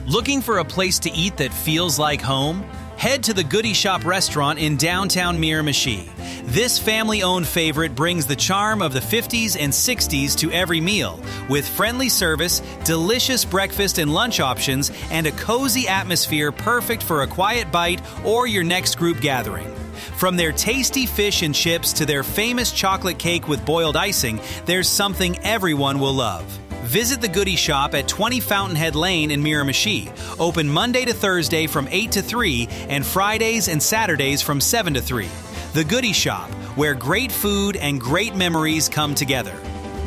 Looking for a place to eat that feels like home? Head to the Goody Shop restaurant in downtown Miramichi. This family-owned favorite brings the charm of the 50s and 60s to every meal, with friendly service, delicious breakfast and lunch options, and a cozy atmosphere perfect for a quiet bite or your next group gathering. From their tasty fish and chips to their famous chocolate cake with boiled icing, there's something everyone will love. Visit the Goody Shop at 20 Fountainhead Lane in Miramichi. Open Monday to Thursday from 8 to 3 and Fridays and Saturdays from 7 to 3. The Goody Shop, where great food and great memories come together.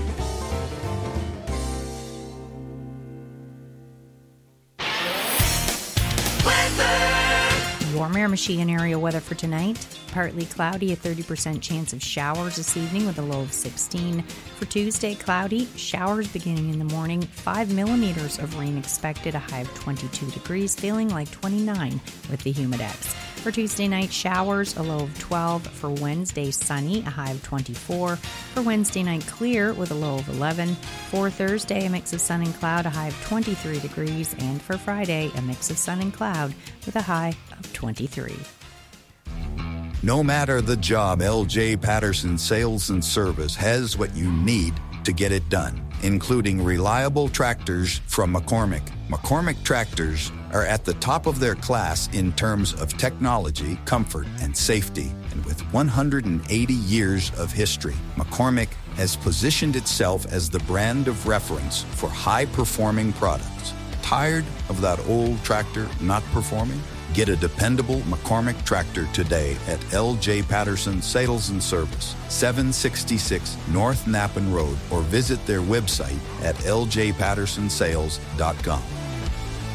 Your Miramichi and area weather for tonight. Partly cloudy, a 30% chance of showers this evening with a low of 16. For Tuesday, cloudy, showers beginning in the morning, 5 millimeters of rain expected, a high of 22 degrees, feeling like 29 with the Humidex. For Tuesday night, showers, a low of 12. For Wednesday, sunny, a high of 24. For Wednesday night, clear with a low of 11. For Thursday, a mix of sun and cloud, a high of 23 degrees. And for Friday, a mix of sun and cloud with a high of 23. No matter the job, LJ Patterson Sales and Service has what you need to get it done, including reliable tractors from McCormick. McCormick tractors are at the top of their class in terms of technology, comfort, and safety. And with 180 years of history, McCormick has positioned itself as the brand of reference for high-performing products. Tired of that old tractor not performing? Get a dependable McCormick tractor today at LJ Patterson Sales and Service, 766 North Nappen Road, or visit their website at ljpattersonsales.com.